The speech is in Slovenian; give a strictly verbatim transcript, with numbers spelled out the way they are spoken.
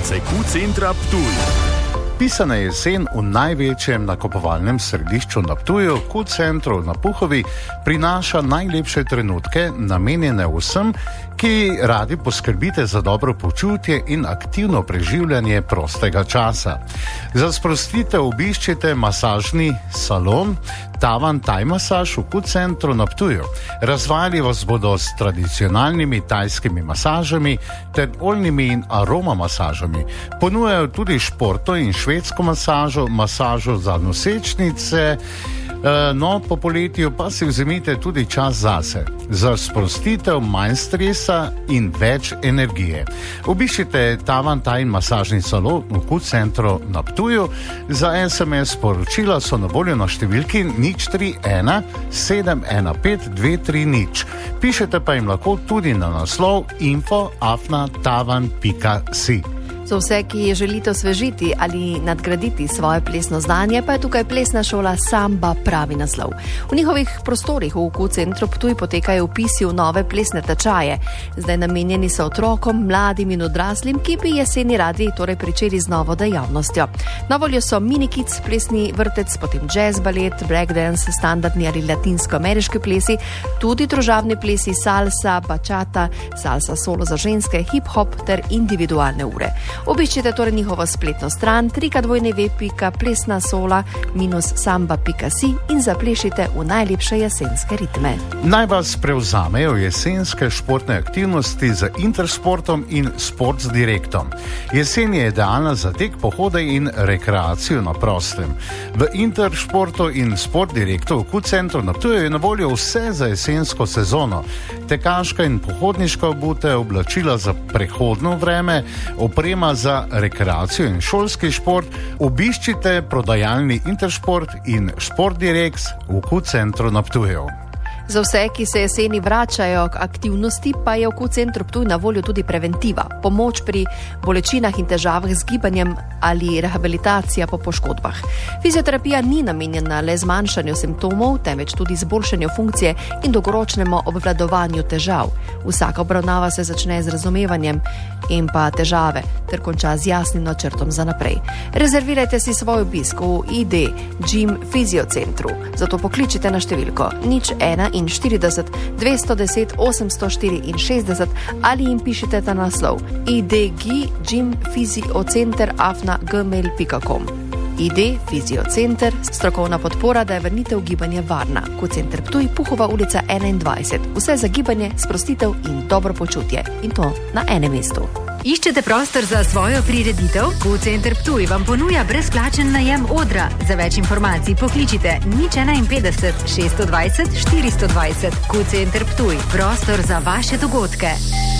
Q centra Ptuj. Pisana jesen v največjem nakupovalnem središču na Ptuju, Q centru na Puhovi, prinaša najlepše trenutke, namenjene vsem, ki radi poskrbite za dobro počutje in aktivno preživljanje prostega časa. Za sprostitev obiščite masažni salon Tavan Thai Masaž v Q centru na Ptuju. Razvajali vas bodo s tradicionalnimi tajskimi masažami ter oljnimi in aroma masažami. Ponujajo tudi športo in švedsko masažo, masažo za nosečnice, no, po poletju pa si vzemite tudi čas zase, za sprostitev, manj stresa in več energije. Obiščite Tavan Thai masažni salon v Q centru na Ptuju. Za es em es sporočila so na voljo na številki nič tri ena sedem ena pet dve tri nič. Pišete pa jim lahko tudi na naslov info afna tavan pika si. Za vse, ki želite osvežiti ali nadgraditi svoje plesno znanje, pa je tukaj plesna šola Samba pravi naslov. V njihovih prostorih v Q centru Ptuj potekajo vpisi v nove plesne tečaje. Zdaj namenjeni so otrokom, mladim in odraslim, ki bi jeseni radi torej pričeli z novo dejavnostjo. Na voljo so mini kids, plesni vrtec, potem jazz, balet, breakdance, standardni ali latinsko-ameriški plesi, tudi družabni plesi salsa, bachata, salsa solo za ženske, hip-hop ter individualne ure. Obiščite torej njihovo spletno stran tri k w pika plesna sola minus samba pika si in zaplešite v najlepše jesenske ritme. Naj vas prevzamejo jesenske športne aktivnosti z Intersportom in Sports Directom. Jesen je idealna za tek, pohode in rekreacijo na prostem. V Intersportu in Sport Directu v Q centru na Ptuju je na voljo vse za jesensko sezono. Tekaška in pohodniška obutev, oblačila za prehodno vreme, oprema za rekreacijo in šolski šport. Obiščite prodajalni Intersport in Sport Direct v Q centru na Ptuju. Za vse, ki se jeseni vračajo k aktivnosti, pa je v Q centru Ptuj na voljo tudi preventiva, pomoč pri bolečinah in težavah z gibanjem ali rehabilitacija po poškodbah. Fizioterapija ni namenjena le zmanjšanju simptomov, temveč tudi izboljšanju funkcije in dolgoročnemu obvladovanju težav. Vsaka obravnava se začne z razumevanjem in pa težave ter konča z jasnim načrtom za naprej. Rezervirajte si svoj obisk v I D Gym Fiziocentru, zato pokličite na številko nič ena štirideset dvesto deset osemsto štiriinšestdeset ali jim pišite ta naslov I D G Gym Fiziocenter afna gmail pika com. I D Fiziocenter, strokovna podpora, da je vrnitev gibanje varna. Q center Ptuj, Puhova ulica enaindvajset. Vse za gibanje, sprostitev in dobro počutje. In to na enem mestu. Iščete prostor za svojo prireditev? Q center Ptuj vam ponuja brezplačen najem odra. Za več informacij pokličite nič enainpetdeset šeststo dvajset štiristo dvajset. Q center Ptuj, prostor za vaše dogodke.